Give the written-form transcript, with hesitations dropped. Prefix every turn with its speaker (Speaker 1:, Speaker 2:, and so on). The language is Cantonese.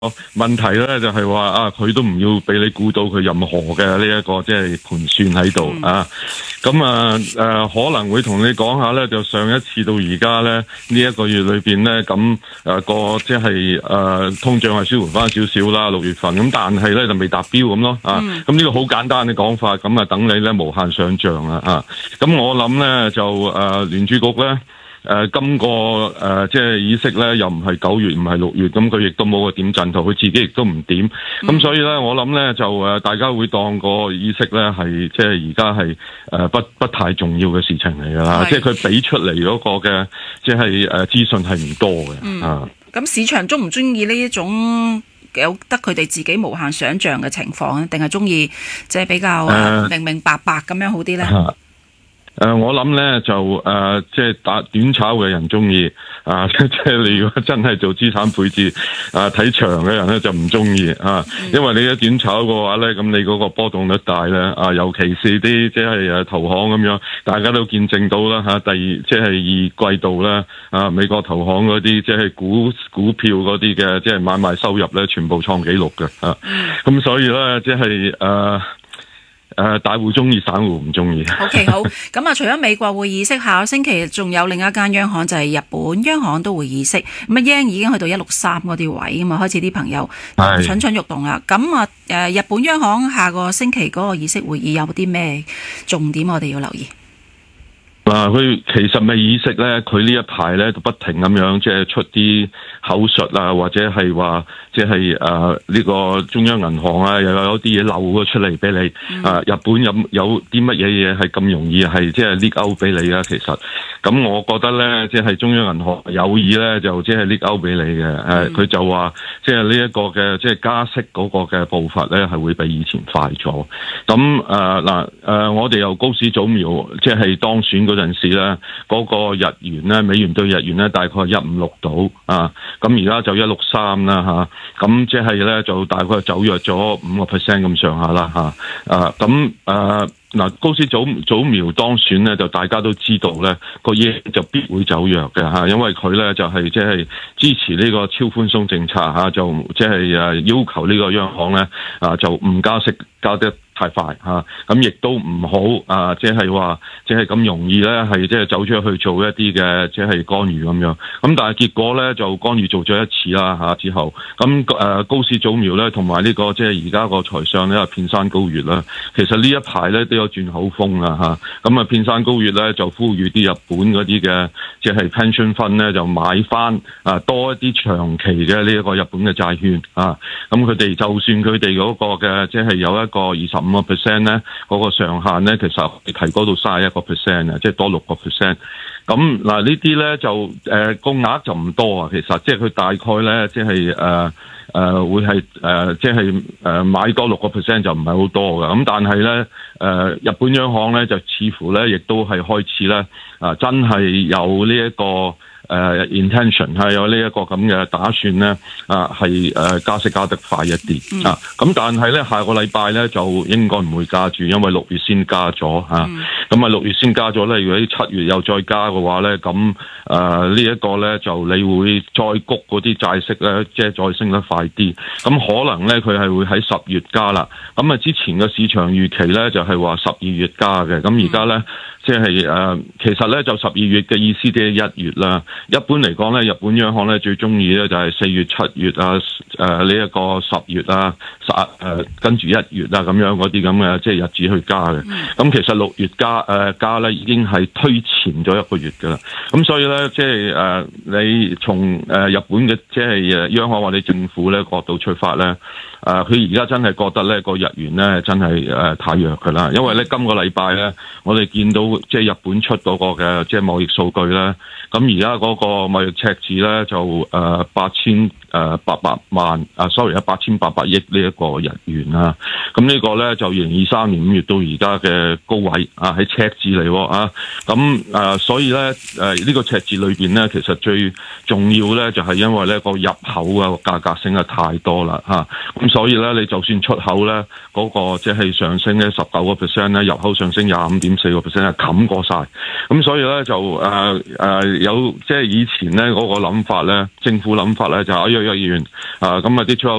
Speaker 1: 問題咧就係話啊，佢都唔要俾你估到佢任何嘅呢一個即係盤算喺度啊。咁可能會同你講下咧，就上一次到而家咧呢一個月裏邊咧，咁個即係通脹係舒緩翻少少啦，6月份咁，但係咧就未達標咁咯啊。咁呢個好簡單嘅講法，咁等你咧無限想像啦啊。咁我諗咧就聯儲局咧。今個即係議息咧，又唔係9月，唔係6月，咁佢亦都冇個點陣圖，佢自己亦都唔點，咁所以咧，我諗咧就大家會當個議息咧係即係而家係不太重要嘅事情嚟㗎啦，即係佢俾出嚟嗰個嘅即係資訊係唔多嘅
Speaker 2: 咁市場中唔中意呢一種有得佢哋自己無限想像嘅情況咧，定係中意即係比較明明白白咁樣好啲咧？
Speaker 1: 我諗咧就即係打短炒嘅人中意即係你如果真係做資產配置睇長嘅人咧就唔中意因為你一短炒嘅話咧，咁你嗰個波動率大咧尤其是啲即係投行咁樣，大家都見證到啦即係二季度咧美國投行嗰啲即係股票嗰啲嘅即係買賣收入咧全部創紀錄嘅咁所以咧即係大戶中意，散戶唔中意。
Speaker 2: OK， 好。咁除咗美國會議息，下個星期仲有另一間央行就係日本央行都會議息。咁yen已經去到163嗰啲位，咁開始啲朋友蠢蠢欲動啦。咁日本央行下個星期嗰個議息會議有啲咩重點我哋要留意？
Speaker 1: 佢其實咪議息咧，佢呢一排咧都不停咁樣即係出啲口述或者係話即係呢個中央銀行又有啲嘢漏咗出嚟俾你。日本有啲乜嘢嘢係咁容易係即係leak out俾你啊？其實咁我覺得咧，即係中央銀行有意咧就即係leak out俾你嘅。佢就話即係呢一個嘅即係加息嗰個嘅步伐咧係會比以前快咗。咁我哋由高市早苗即係當選嗰陣時咧，嗰個日元咧，美元對日元咧，大概156到咁而家就163啦咁即係咧就大概走弱咗5% 咁上下啦高市早苗當選咧，就大家都知道咧個嘢就必會走弱嘅因為佢咧就係即係支持呢個超寬鬆政策就即係要求呢個央行咧就唔加息加得太快咁亦都唔好即係話即係咁容易咧係即係走出去做一啲嘅即係干預咁樣。咁但係結果咧就干預做咗一次啦之後，咁高市早苗咧同埋呢個即係而家個財相咧片山高月啦，其實呢一排咧都有轉口風啦咁片山高月咧就呼籲啲日本嗰啲嘅即係 pension fund 咧就買翻多一啲長期嘅呢一個日本嘅債券咁佢哋就算佢哋嗰個嘅即係有一個25% 咧嗰個上限咧，其實提高到31%即係多6%。咁呢啲咧就個額就唔多其實即係佢大概咧即係會係即係買多6% 就唔係好多嘅。咁但係咧日本央行咧就似乎咧亦都係開始咧真係有呢一個intention 係有呢一個咁嘅打算咧係加息加得快一啲咁但係咧下個禮拜咧就應該唔會加住，因為6月先加咗咁6月先加咗咧，如果7月又再加嘅話咧，咁呢一個咧就你會再谷嗰啲債息咧，即係再升得快啲，咁可能咧佢係會喺10月加啦。咁之前嘅市場預期咧就係話12月加嘅，咁而家咧即係其實咧就12月嘅意思即係1月啦。一般嚟講咧，日本央行咧最中意咧就係4月、7月呢一個10月跟住1月咁樣嗰啲咁嘅即係日子去加嘅。咁其實6月加咧已經係推前咗1個月㗎啦。咁所以咧即係你從日本嘅即係央行或者政府咧角度出發咧，佢而家真係覺得咧個日元咧真係太弱㗎啦。因為咧今個禮拜咧我哋見到即係日本出嗰個嘅即係貿易數據咧，咁而家嗰個貿易赤字咧就8800萬8800億呢一個日元啦。咁呢個咧就2023年5月到而家嘅高位喺赤字嚟咁所以咧呢個赤字裏邊咧其實最重要咧就係因為咧個入口嘅價格升得太多啦咁所以咧你就算出口咧嗰個即係上升咧19%咧，入口上升25.4%係冚過晒。咁所以咧就有即係以前咧嗰個諗法咧，政府諗法咧就1億日元咁啲出口